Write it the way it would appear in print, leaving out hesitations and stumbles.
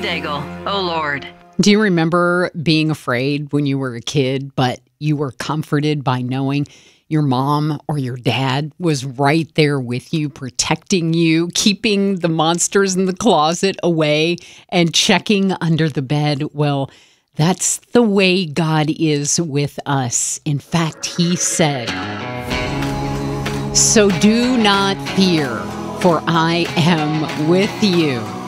Daigle, oh Lord. Do you remember being afraid when you were a kid, but you were comforted by knowing your mom or your dad was right there with you, protecting you, keeping the monsters in the closet away, and checking under the bed? Well, that's the way God is with us. In fact, he said, "So do not fear, for I am with you."